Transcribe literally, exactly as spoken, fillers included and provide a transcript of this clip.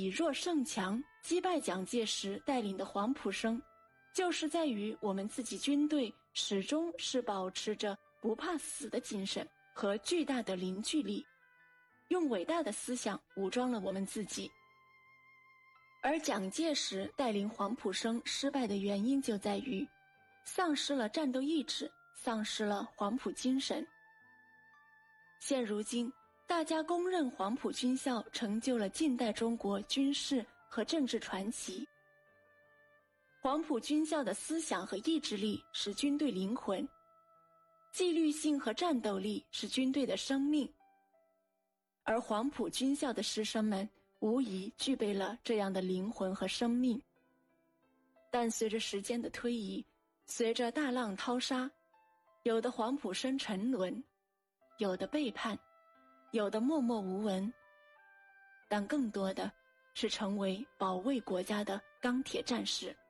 以弱胜强，击败蒋介石带领的黄埔生，就是在于我们自己军队始终是保持着不怕死的精神和巨大的凝聚力，用伟大的思想武装了我们自己。而蒋介石带领黄埔生失败的原因就在于丧失了战斗意志，丧失了黄埔精神。现如今，大家公认黄埔军校成就了近代中国军事和政治传奇。黄埔军校的思想和意志力是军队灵魂，纪律性和战斗力是军队的生命。而黄埔军校的师生们无疑具备了这样的灵魂和生命。但随着时间的推移，随着大浪淘沙，有的黄埔生沉沦，有的背叛，有的默默无闻，但更多的是成为保卫国家的钢铁战士。